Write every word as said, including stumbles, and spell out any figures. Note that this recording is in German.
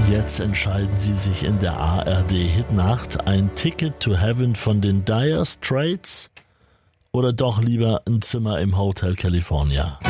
Jetzt entscheiden Sie sich in der A R D-Hitnacht ein Ticket to Heaven von den Dire Straits oder doch lieber ein Zimmer im Hotel California?